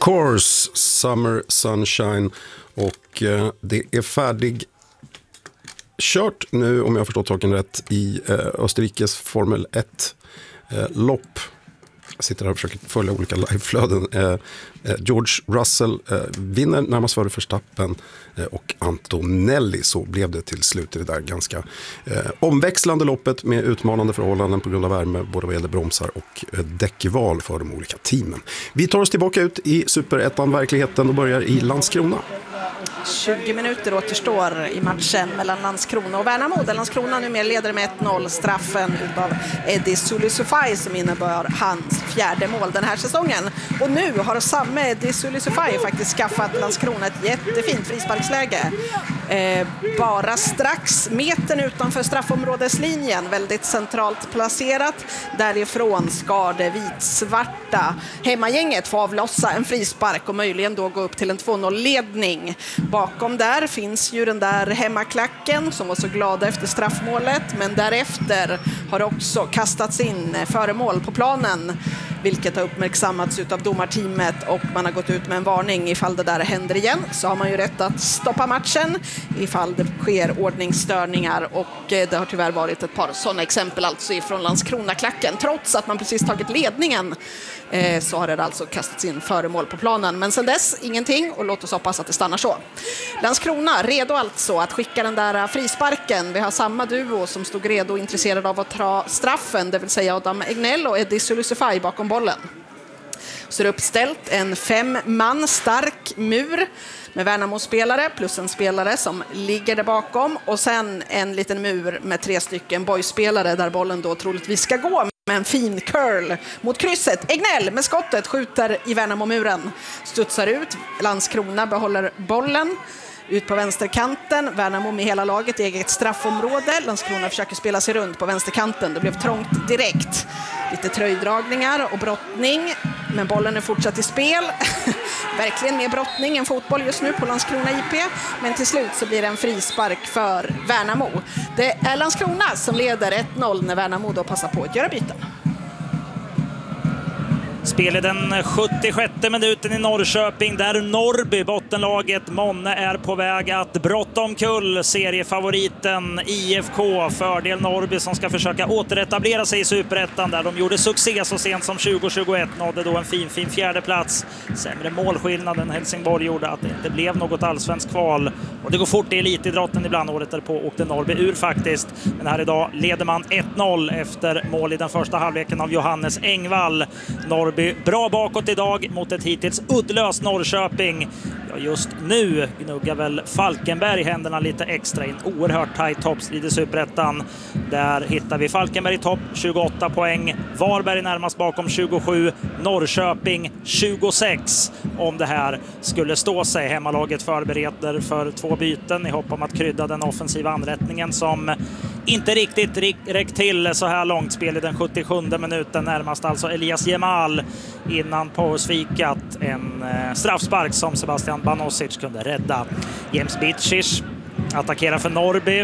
Course, Summer Sunshine, och det är färdig kört nu, om jag har förstått saken rätt, i Österrikes Formel 1-lopp. Jag sitter här och försöker följa olika liveflöden. George Russell vinner närmast före Verstappen och Antonelli, så blev det till slut i det där ganska omväxlande loppet med utmanande förhållanden på grund av värme, både vad gäller bromsar och däckval för de olika teamen. Vi tar oss tillbaka ut i Super-ettan-verkligheten och börjar i Landskrona. 20 minuter återstår i matchen mellan Landskrona och Värnamo. Landskrona numera leder med 1-0, straffen utav Eddie Sulisufaj som innebär hans fjärde mål den här säsongen. Och nu har samma Eddie Sulisufaj faktiskt skaffat Landskrona ett jättefint frisparksläge. Bara strax metern utanför straffområdeslinjen, väldigt centralt placerat. Därifrån ska det vitsvarta hemmagänget få avlossa en frispark och möjligen då gå upp till en 2-0-ledning. Bakom där finns ju den där hemmaklacken som var så glada efter straffmålet, men därefter har det också kastats in föremål på planen, vilket har uppmärksammats av domarteamet, och man har gått ut med en varning. Ifall det där händer igen så har man ju rätt att stoppa matchen ifall det sker ordningsstörningar, och det har tyvärr varit ett par sådana exempel alltså ifrån Landskrona-klacken. Trots att man precis tagit ledningen så har det alltså kastats in föremål på planen, men sen dess ingenting, och låt oss hoppas att det stannar så. Landskrona redo alltså att skicka den där frisparken. Vi har samma duo som stod redo och intresserad av att ta straffen, det vill säga Adam Egnell och Eddie Sulisufaj bakom bollen. Så det är uppställt en 5 man stark mur med Värnamo-spelare plus en spelare som ligger där bakom, och sen en liten mur med 3 stycken boyspelare där bollen då troligtvis ska gå med en fin curl mot krysset. Egnell med skottet skjuter i Värnamo-muren, studsar ut, Landskrona behåller bollen ut på vänsterkanten. Värnamo med hela laget i eget straffområde. Landskrona försöker spela sig runt på vänsterkanten. Det blev trångt direkt. Lite tröjdragningar och brottning, men bollen är fortsatt i spel. Verkligen mer brottning än fotboll just nu på Landskrona IP. Men till slut så blir det en frispark för Värnamo. Det är Landskrona som leder 1-0 när Värnamo då passar på att göra byten. Spel i den 76 minuten i Norrköping, där Norrby, bottenlaget Monne, är på väg att brotta omkull seriefavoriten IFK. Fördel Norrby som ska försöka återetablera sig i Superettan, där de gjorde succé så sent som 2021. Nådde då en fin fjärde plats. Sämre målskillnaden Helsingborg gjorde att det inte blev något allsvensk kval. Och det går fort i elitidrotten ibland. Året därpå åkte Norrby ur faktiskt. Men här idag leder man 1-0 efter mål i den första halvleken av Johannes Engvall. Norrby bra bakåt idag mot ett hittills uddlöst Norrköping. Ja, just nu gnuggar väl Falkenberg händerna lite extra i en oerhört tajt toppstrid i Superettan. Där hittar vi Falkenberg i topp, 28 poäng. Varberg närmast bakom 27. Norrköping 26. Om det här skulle stå sig. Hemmalaget förbereder för 2 byten i hopp om att krydda den offensiva anrättningen som inte riktigt räckt till så här långt. Spel i den 77 minuten, närmast alltså Elias Jemal innan pausfikat. En straffspark som Sebastian Banosic kunde rädda. James Bitchis attackerar för Norrby.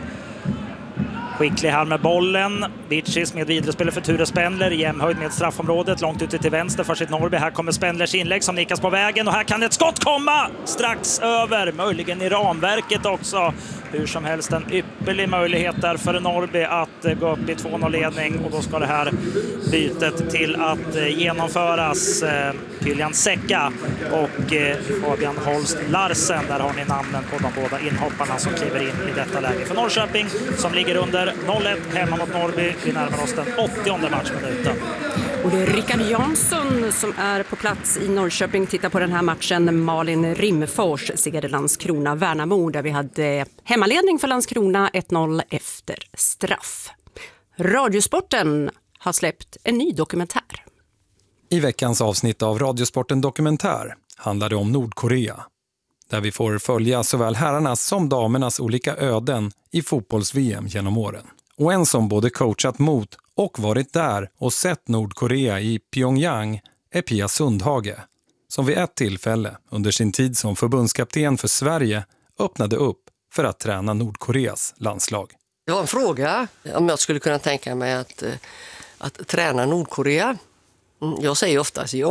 Skicklig här med bollen. Bitchis med vidarespelare för Ture Spendler. Jämnhöjd med straffområdet. Långt ute till vänster för sitt Norrby. Här kommer Spendlers inlägg som nickas på vägen. Och här kan ett skott komma strax över. Möjligen i ramverket också. Hur som helst en ypperlig möjlighet där för Norrby att gå upp i 2-0-ledning. Och då ska det här bytet till att genomföras. Kylian Secka och Fabian Holst Larsen. Där har ni namnen på de båda inhopparna som kliver in i detta läge för Norrköping, som ligger under 0-1 hemma mot Norrby. Vi närmar oss den 80:e matchminuten. Och det är Rickard Jansson som är på plats i Norrköping. Titta på den här matchen. Malin Rimfors segrade Landskrona Värnamo, där vi hade hemmaledning för Landskrona 1-0 efter straff. Radiosporten har släppt en ny dokumentär. I veckans avsnitt av Radiosporten Dokumentär handlar det om Nordkorea, där vi får följa såväl herrarnas som damernas olika öden i fotbolls-VM genom åren. Och en som både coachat mot och varit där och sett Nordkorea i Pyongyang är Pia Sundhage, som vid ett tillfälle under sin tid som förbundskapten för Sverige öppnade upp för att träna Nordkoreas landslag. Det var en fråga om jag skulle kunna tänka mig att träna Nordkorea. Jag säger oftast ja.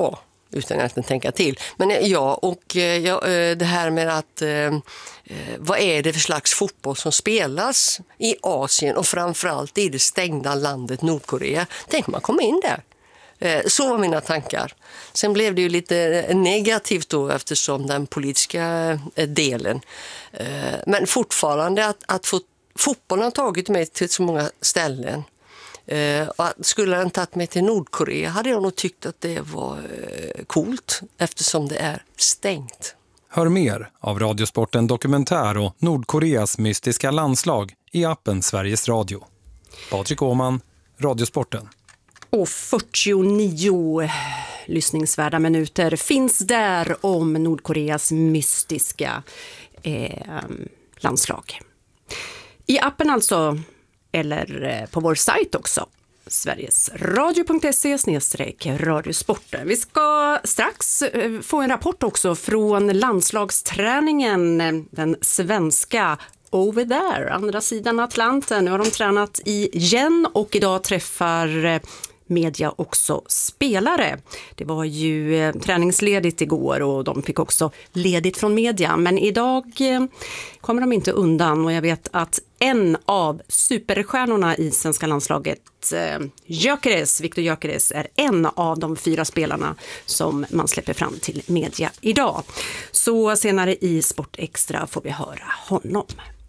utan att tänka till. Men det här med att vad är det för slags fotboll som spelas i Asien och framförallt i det stängda landet Nordkorea. Tänk man komma in där. Så var mina tankar. Sen blev det ju lite negativt då eftersom den politiska delen. Men fortfarande att få fotbollen har tagit mig till så många ställen. Skulle den tagit mig till Nordkorea hade jag nog tyckt att det var coolt eftersom det är stängt. Hör mer av Radiosporten Dokumentär och Nordkoreas mystiska landslag i appen Sveriges Radio. Patrik Åhman, Radiosporten. Och 49 lyssningsvärda minuter finns där om Nordkoreas mystiska landslag. I appen alltså, eller på vår sajt också. sverigesradio.se/radiosporten. Vi ska strax få en rapport också från landslagsträningen, den svenska over there, andra sidan Atlanten. Nu har de tränat igen och idag träffar media också spelare. Det var ju träningsledigt igår och de fick också ledigt från media. Men idag kommer de inte undan och jag vet att en av superstjärnorna i svenska landslaget, Victor Gyökeres, är en av de 4 spelarna som man släpper fram till media idag. Så senare i Sport Extra får vi höra honom.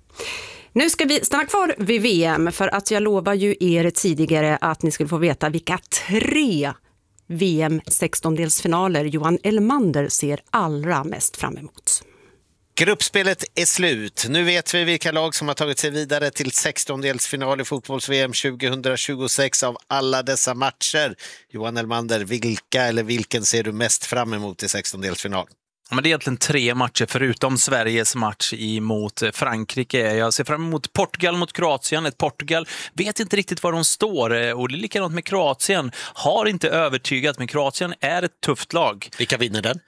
Nu ska vi stanna kvar vid VM för att jag lovar ju er tidigare att ni skulle få veta vilka 3 VM 16-delsfinaler Johan Elmander ser allra mest fram emot. Gruppspelet är slut. Nu vet vi vilka lag som har tagit sig vidare till 16-delsfinal i fotbolls-VM 2026 av alla dessa matcher. Johan Elmander, vilken ser du mest fram emot i 16-delsfinal? Men det är egentligen 3 matcher förutom Sveriges match mot Frankrike. Jag ser fram emot Portugal mot Kroatien. Ett Portugal vet inte riktigt var de står och det är likadant med Kroatien. Har inte övertygat, men Kroatien är ett tufft lag. Vilka vinner den?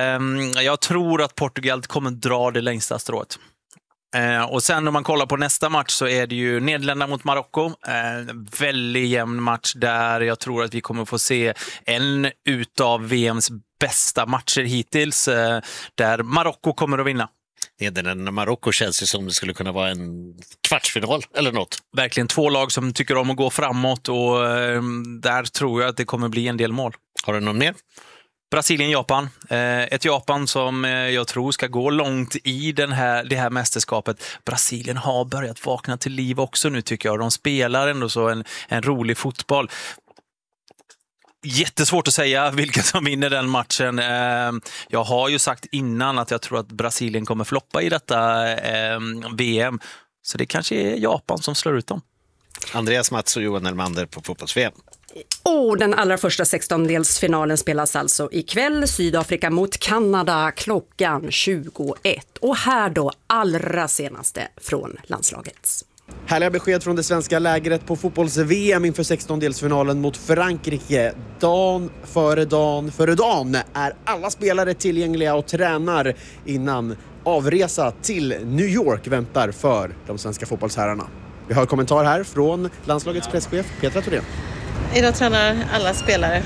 Jag tror att Portugal kommer dra det längsta strået. Och sen om man kollar på nästa match så är det ju Nederländerna mot Marocko. Väldigt jämn match där. Jag tror att vi kommer få se en utav VMs bästa matcher hittills där Marocko kommer att vinna. Nederländerna-Marocko känns ju som det skulle kunna vara en kvartsfinal eller något. Verkligen 2 lag som tycker om att gå framåt och där tror jag att det kommer bli en del mål. Har du någon mer? Brasilien-Japan. Ett Japan som jag tror ska gå långt i det här mästerskapet. Brasilien har börjat vakna till liv också nu tycker jag. De spelar ändå så en rolig fotboll. Jättesvårt att säga vilka som vinner den matchen. Jag har ju sagt innan att jag tror att Brasilien kommer floppa i detta VM. Så det kanske är Japan som slår ut dem. Andreas Mats och Johan Elmander på fotbolls-VM. Och den allra första 16-delsfinalen spelas alltså ikväll. Sydafrika mot Kanada klockan 21. Och här då allra senaste från landslagets. Härliga besked från det svenska lägret på fotbolls-VM inför 16-delsfinalen mot Frankrike. Dan före dagen är alla spelare tillgängliga och tränar innan avresa till New York väntar för de svenska fotbollsherrarna. Vi har en kommentar här från landslagets presschef Petra Thorén. Idag tränar alla spelare.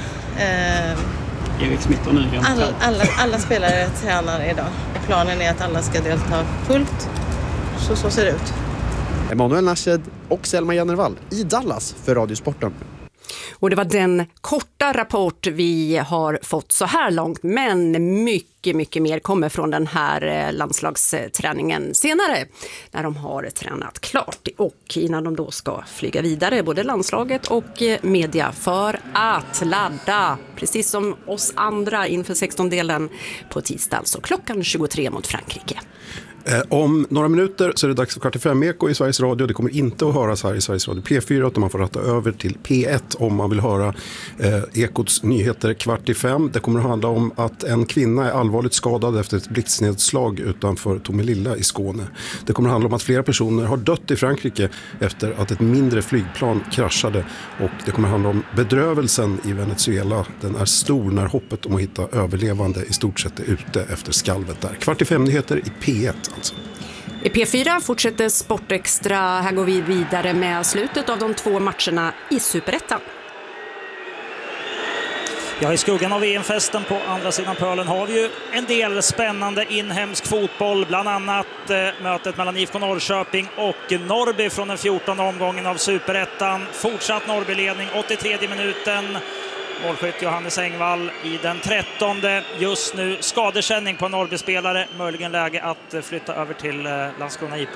Erik Smith och Nygren. Alla spelare tränar idag. Planen är att alla ska delta fullt. Så ser det ut. Emanuel Nashed och Selma Jannervall i Dallas för Radiosporten. Och det var den korta rapport vi har fått så här långt, men mycket mer kommer från den här landslagsträningen senare när de har tränat klart och innan de då ska flyga vidare, både landslaget och media, för att ladda, precis som oss andra, inför 16-delen på tisdag, alltså klockan 23 mot Frankrike. Om några minuter så är det dags för 45-eko i Sveriges Radio. Det kommer inte att höras här i Sveriges Radio P4 utan man får ratta över till P1 om man vill höra Ekots nyheter 4:45. Det kommer att handla om att en kvinna är allvarligt skadad efter ett blixtnedslag utanför Tomelilla i Skåne. Det kommer att handla om att flera personer har dött i Frankrike efter att ett mindre flygplan kraschade, och det kommer att handla om bedrövelsen i Venezuela. Den är stor när hoppet om att hitta överlevande i stort sett är ute efter skalvet där. 45-nyheter i P1. Alltså. I P4 fortsätter Sport Extra. Här går vi vidare med slutet av de 2 matcherna i Superettan. Ja, i skuggan av VM-festen på andra sidan pölen har vi ju en del spännande inhemsk fotboll. Bland annat mötet mellan IFK Norrköping och Norrby från den 14:e omgången av Superettan. Fortsatt Norrby-ledning, 83:e minuten. Målskytt Johannes Engvall i den 13:e. Just nu skadekänning på en Norrby-spelare. Möjligen läge att flytta över till Landskrona IP.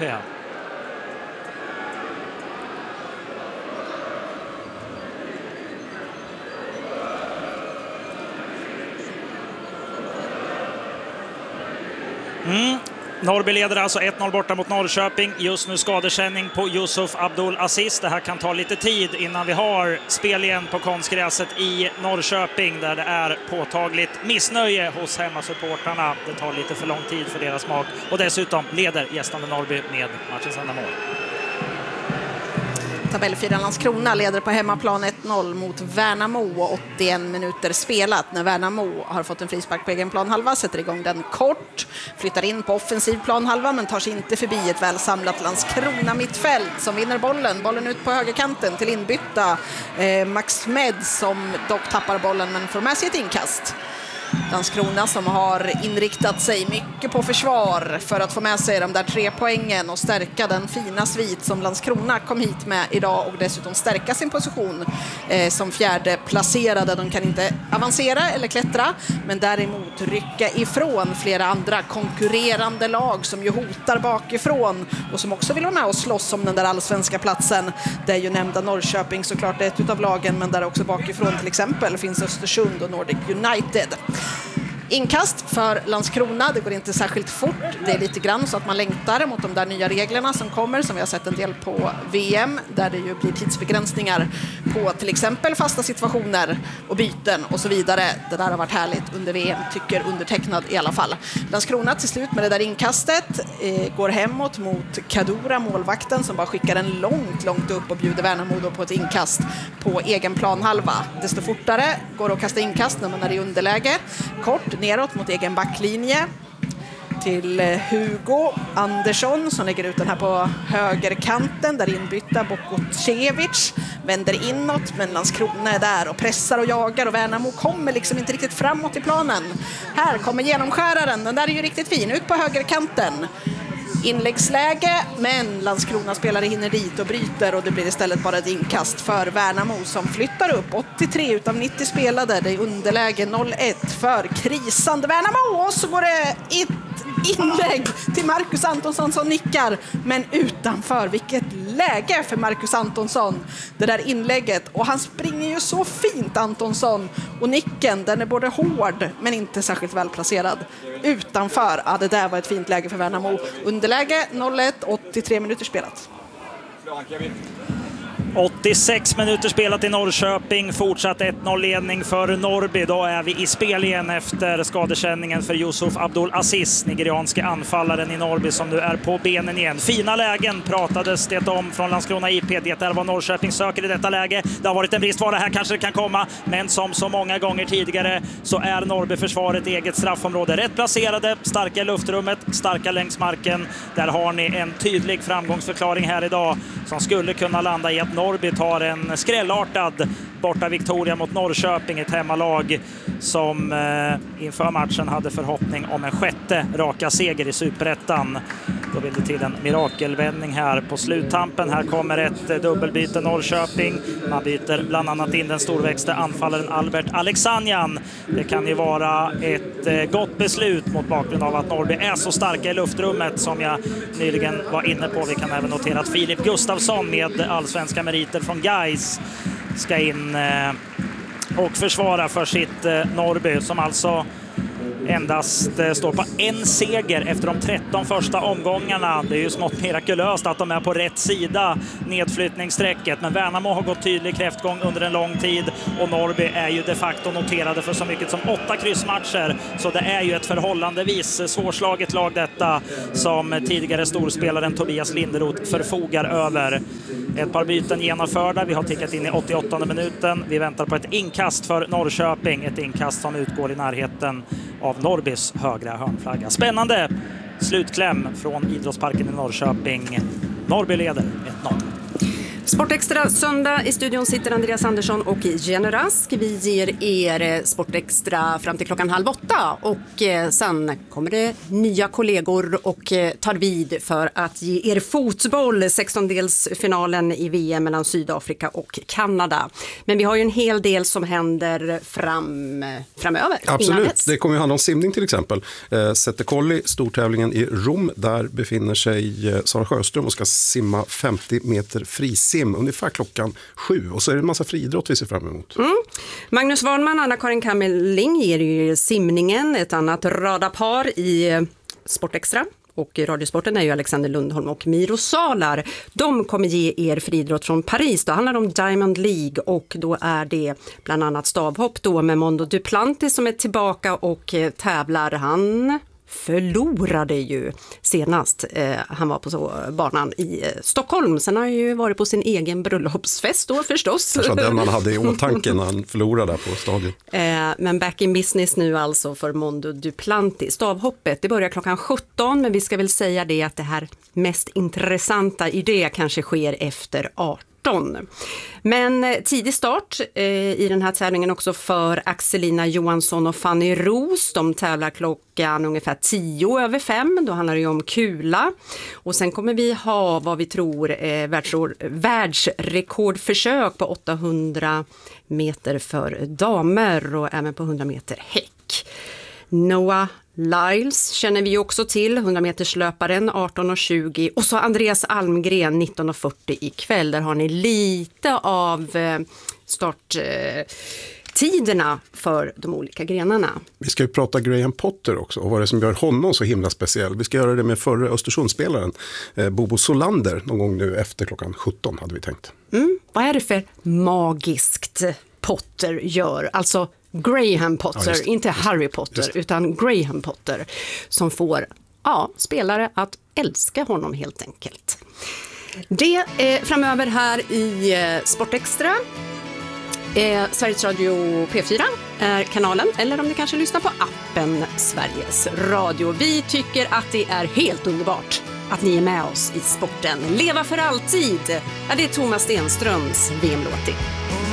Norrby leder alltså 1-0 borta mot Norrköping. Just nu skadekänning på Yusuf Abdul Aziz. Det här kan ta lite tid innan vi har spel igen på konstgräset i Norrköping, där det är påtagligt missnöje hos hemmasupportarna. Det tar lite för lång tid för deras smak. Och dessutom leder gästande Norrby med matchens enda mål. Tabellfyran Landskrona leder på hemmaplan 1-0 mot Värnamo, 81 minuter spelat när Värnamo har fått en frispark på egen planhalva, sätter igång den kort, flyttar in på offensiv planhalva men tar sig inte förbi ett välsamlat Landskrona mittfält som vinner bollen ut på högerkanten till inbytta Max Med, som dock tappar bollen men får med sig ett inkast. Landskrona som har inriktat sig mycket på försvar för att få med sig de där 3 poängen och stärka den fina svit som Landskrona kom hit med idag, och dessutom stärka sin position som 4:e placerade. De kan inte avancera eller klättra, men däremot rycka ifrån flera andra konkurrerande lag som ju hotar bakifrån och som också vill vara med och slåss om den där allsvenska platsen. Det är ju nämnda Norrköping såklart ett utav lagen, men där också bakifrån till exempel finns Östersund och Nordic United. Inkast för Landskrona, det går inte särskilt fort. Det är lite grann så att man längtar mot de där nya reglerna som kommer, som vi har sett en del på VM, där det ju blir tidsbegränsningar på till exempel fasta situationer och byten och så vidare. Det där har varit härligt under VM, tycker undertecknad i alla fall. Landskrona till slut med det där inkastet går hemåt mot Kadura, målvakten, som bara skickar en långt upp och bjuder Värnamo då på ett inkast på egen planhalva. Desto fortare går det att kasta inkast när man är i underläge. Kort neråt mot egen backlinje till Hugo Andersson som lägger ut den här på högerkanten, där inbytta Bokocevic vänder inåt, men Landskrona är där och pressar och jagar och Värnamo kommer liksom inte riktigt framåt i planen. Här kommer genomskäraren, den där är ju riktigt fin, ut på högerkanten. Inläggsläge, men Landskrona spelare hinner dit och bryter, och det blir istället bara ett inkast för Värnamo som flyttar upp 83 utav 90 spelade. Det är underläge 0-1 för krisande Värnamo, och så går det ett inlägg till Marcus Antonsson som nickar, men utanför. Vilket läge för Marcus Antonsson, det där inlägget, och han springer ju så fint, Antonsson, och nicken, den är både hård men inte särskilt välplacerad utanför. Ja, det där var ett fint läge för Värnamo. Underläge 0-1, 83 minuter spelat. 86 minuter spelat i Norrköping, fortsatt 1-0-ledning för Norrby. Då är vi i spel igen efter skadekänningen för Yusuf Abdul Aziz, nigerianske anfallaren i Norrby, som nu är på benen igen. Fina lägen pratades det om från Landskrona IP. Det är vad Norrköping söker i detta läge. Det har varit en bristvara, här kanske det kan komma, men som så många gånger tidigare så är Norrby-försvaret eget straffområde. Rätt placerade, starka i luftrummet, starka längs marken. Där har ni en tydlig framgångsförklaring här idag som skulle kunna landa i att Norrby tar en skrällartad borta Victoria mot Norrköping, ett hemmalag som inför matchen hade förhoppning om en 6:e raka seger i Superettan. Då vill det till en mirakelvändning här på sluttampen. Här kommer ett dubbelbyte Norrköping. Man byter bland annat in den storväxte anfallaren Albert Alexanjan. Det kan ju vara ett gott beslut mot bakgrund av att Norrby är så starka i luftrummet som jag nyligen var inne på. Vi kan även notera att Filip Gustafsson med allsvenska meriter från Gais ska in och försvara för sitt Norrby, som alltså endast står på en seger efter de 13 första omgångarna. Det är ju smått mirakulöst att de är på rätt sida nedflyttningssträcket, men Värnamo har gått tydlig kräftgång under en lång tid, och Norrby är ju de facto noterade för så mycket som 8 kryssmatcher, så det är ju ett förhållandevis svårslaget lag detta som tidigare storspelaren Tobias Linderoth förfogar över. Ett par byten genomförda, vi har tickat in i 88:e minuten. Vi väntar på ett inkast för Norrköping, ett inkast som utgår i närheten av Norrbys högra hörnflagga. Spännande slutkläm från Idrottsparken i Norrköping. Norrby leder 1-0. Sportextra söndag. I studion sitter Andreas Andersson och Jenny Rask. Vi ger er Sportextra fram till 7:30 och sen kommer det nya kollegor och tar vid för att ge er fotboll, 16-delsfinalen i VM mellan Sydafrika och Kanada. Men vi har ju en hel del som händer framöver. Absolut, det kommer ju handla om simning till exempel. Settekolli, stortävlingen i Rom, där befinner sig Sara Sjöström och ska simma 50 meter frisim ungefär 7:00. Och så är det en massa friidrott vi ser fram emot. Magnus Wahlman, Anna-Karin Kammeling ger ju simningen, ett annat radarpar i Sportextra. Och Radiosporten är ju Alexander Lundholm och Miro Salar. De kommer ge er friidrott från Paris. Då handlar det om Diamond League och då är det bland annat stavhopp då med Mondo Duplantis som är tillbaka och tävlar. Han förlorade ju senast. Han var på banan i Stockholm. Sen har han ju varit på sin egen bröllopsfest då förstås. Det var den man hade i åtanke när han förlorade på stadion. Men back in business nu alltså för Mondo Duplantis. Stavhoppet, det börjar 17:00, men vi ska väl säga det att det här mest intressanta i det kanske sker efter 18. Men tidig start i den här tävlingen också för Axelina Johansson och Fanny Roos. De tävlar klockan ungefär 5:10. Då handlar det ju om kula. Och sen kommer vi ha vad vi tror världsrekordförsök på 800 meter för damer och även på 100 meter häck. Noah Lyles känner vi också till, 100-meterslöparen 18:20 och så Andreas Almgren 19:40 ikväll. Där har ni lite av starttiderna för de olika grenarna. Vi ska ju prata Graham Potter också och vad det är som gör honom så himla speciell. Vi ska göra det med förre Östersundsspelaren Bobo Solander någon gång nu efter 17:00 hade vi tänkt. Vad är det för magiskt Potter gör? Alltså Graham Potter, inte Harry Potter utan Graham Potter som får spelare att älska honom helt enkelt. Det är framöver här i Sportextra. Sveriges Radio P4 är kanalen, eller om ni kanske lyssnar på appen Sveriges Radio. Vi tycker att det är helt underbart att ni är med oss i sporten. Leva för alltid! Ja, det är Thomas Stenströms VM-låt.